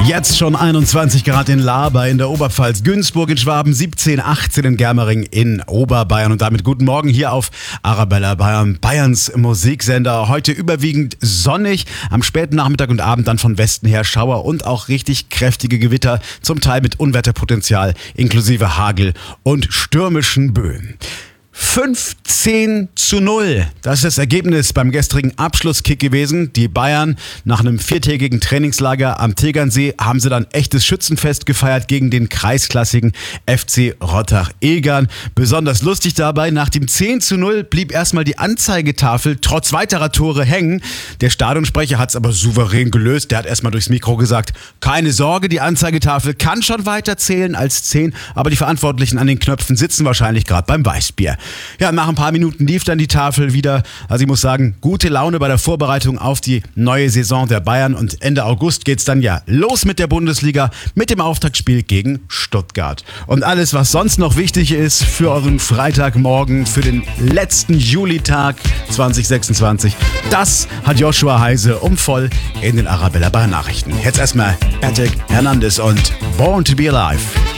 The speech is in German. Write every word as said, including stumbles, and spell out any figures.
Jetzt schon einundzwanzig Grad in Laber in der Oberpfalz, Günzburg in Schwaben, siebzehn, achtzehn in Germering in Oberbayern und damit guten Morgen hier auf Arabella Bayern, Bayerns Musiksender. Heute überwiegend sonnig, am späten Nachmittag und Abend dann von Westen her Schauer und auch richtig kräftige Gewitter, zum Teil mit Unwetterpotenzial inklusive Hagel und stürmischen Böen. fünfzehn zu null. Das ist das Ergebnis beim gestrigen Abschlusskick gewesen. Die Bayern nach einem viertägigen Trainingslager am Tegernsee haben sie dann echtes Schützenfest gefeiert gegen den kreisklassigen F C Rottach-Egern. Besonders lustig dabei, nach dem zehn zu null blieb erstmal die Anzeigetafel trotz weiterer Tore hängen. Der Stadionsprecher hat es aber souverän gelöst. Der hat erstmal durchs Mikro gesagt, keine Sorge, die Anzeigetafel kann schon weiter zählen als zehn, aber die Verantwortlichen an den Knöpfen sitzen wahrscheinlich gerade beim Weißbier. Ja, nach ein paar Minuten lief dann die Tafel wieder. Also ich muss sagen, gute Laune bei der Vorbereitung auf die neue Saison der Bayern. Und Ende August geht's dann ja los mit der Bundesliga, mit dem Auftaktspiel gegen Stuttgart. Und alles, was sonst noch wichtig ist für euren Freitagmorgen, für den letzten Julitag zwanzig sechsundzwanzig, das hat Joshua Heise um voll in den Arabella Bayern Nachrichten. Jetzt erstmal Patrick Hernandez und Born to be Alive.